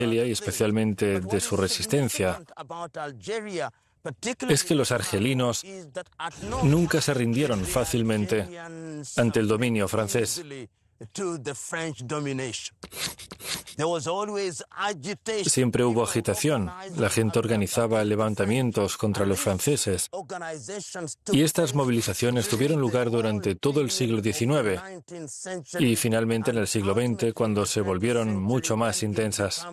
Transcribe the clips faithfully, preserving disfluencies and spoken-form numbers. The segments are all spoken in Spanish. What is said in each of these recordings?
Argelia y especialmente de su resistencia es que los argelinos nunca se rindieron fácilmente ante el dominio francés. Siempre hubo agitación. La gente organizaba levantamientos contra los franceses. Y estas movilizaciones tuvieron lugar durante todo el siglo diecinueve y finalmente en el siglo veinte, cuando se volvieron mucho más intensas.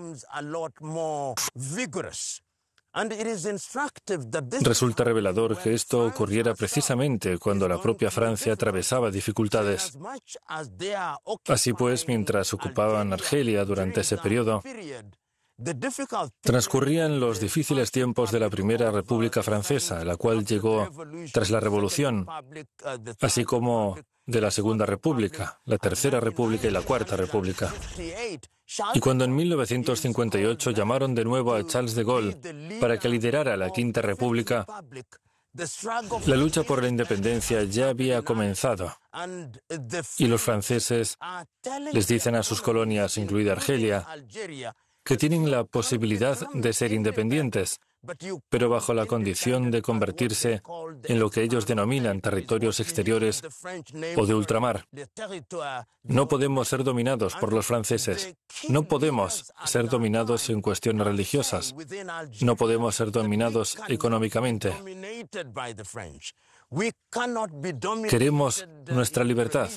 Resulta revelador que esto ocurriera precisamente cuando la propia Francia atravesaba dificultades. Así pues, mientras ocupaban Argelia durante ese periodo, transcurrían los difíciles tiempos de la Primera República Francesa, la cual llegó tras la Revolución, así como de la Segunda República, la Tercera República y la Cuarta República. Y cuando en mil novecientos cincuenta y ocho llamaron de nuevo a Charles de Gaulle para que liderara la Quinta República, la lucha por la independencia ya había comenzado. Y los franceses les dicen a sus colonias, incluida Argelia, que tienen la posibilidad de ser independientes, pero bajo la condición de convertirse en lo que ellos denominan territorios exteriores o de ultramar. No podemos ser dominados por los franceses. No podemos ser dominados en cuestiones religiosas. No podemos ser dominados económicamente. Queremos nuestra libertad.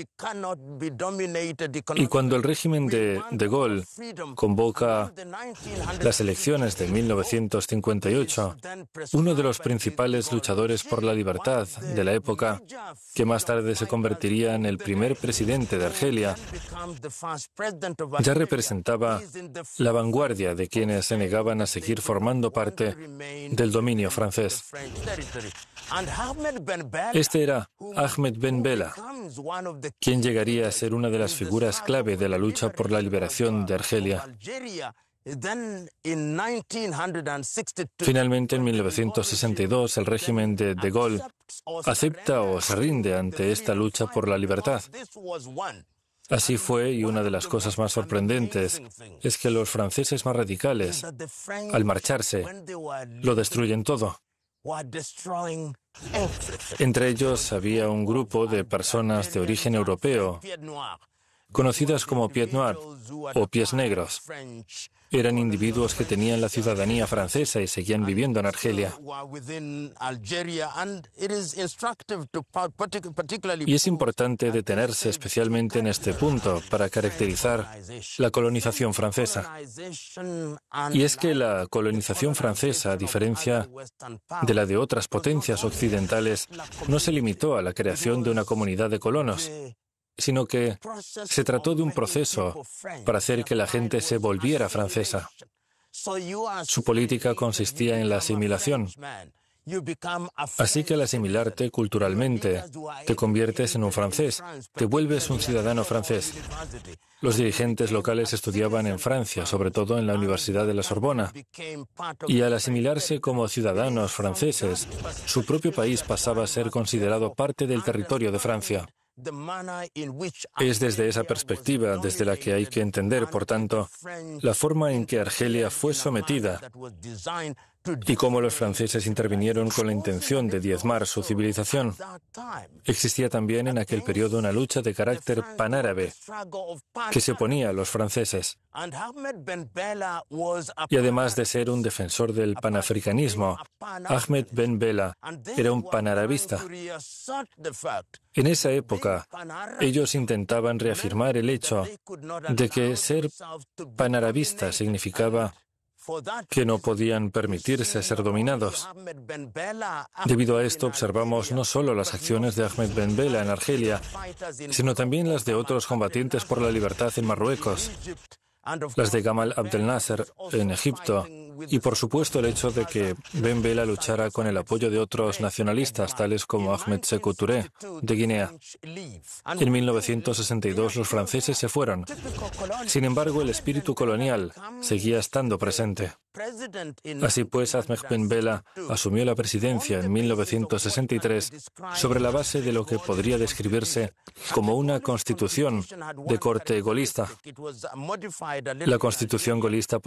Y cuando el régimen de De Gaulle convoca las elecciones de mil novecientos cincuenta y ocho, uno de los principales luchadores por la libertad de la época, que más tarde se convertiría en el primer presidente de Argelia, ya representaba la vanguardia de quienes se negaban a seguir formando parte del dominio francés. Este era Ahmed Ben Bella, quien llegaría a ser una de las figuras clave de la lucha por la liberación de Argelia. Finalmente, en mil novecientos sesenta y dos, el régimen de De Gaulle acepta o se rinde ante esta lucha por la libertad. Así fue, y una de las cosas más sorprendentes es que los franceses más radicales, al marcharse, lo destruyen todo. Entre ellos había un grupo de personas de origen europeo, conocidas como pieds noirs o pies negros. Eran individuos que tenían la ciudadanía francesa y seguían viviendo en Argelia. Y es importante detenerse especialmente en este punto para caracterizar la colonización francesa. Y es que la colonización francesa, a diferencia de la de otras potencias occidentales, no se limitó a la creación de una comunidad de colonos, sino que se trató de un proceso para hacer que la gente se volviera francesa. Su política consistía en la asimilación. Así que al asimilarte culturalmente, te conviertes en un francés, te vuelves un ciudadano francés. Los dirigentes locales estudiaban en Francia, sobre todo en la Universidad de la Sorbona, y al asimilarse como ciudadanos franceses, su propio país pasaba a ser considerado parte del territorio de Francia. Es desde esa perspectiva desde la que hay que entender, por tanto, la forma en que Argelia fue sometida y cómo los franceses intervinieron con la intención de diezmar su civilización. Existía también en aquel periodo una lucha de carácter panárabe que se oponía a los franceses. Y además de ser un defensor del panafricanismo, Ahmed Ben Bella era un panarabista. En esa época, ellos intentaban reafirmar el hecho de que ser panarabista significaba que no podían permitirse ser dominados. Debido a esto, observamos no solo las acciones de Ahmed Ben Bella en Argelia, sino también las de otros combatientes por la libertad en Marruecos, las de Gamal Abdel Nasser en Egipto, y por supuesto el hecho de que Ben Bella luchara con el apoyo de otros nacionalistas, tales como Ahmed Sékou Touré, de Guinea. En mil novecientos sesenta y dos los franceses se fueron. Sin embargo, el espíritu colonial seguía estando presente. Así pues, Ahmed Ben Bella asumió la presidencia en mil novecientos sesenta y tres sobre la base de lo que podría describirse como una constitución de corte golista. La constitución golista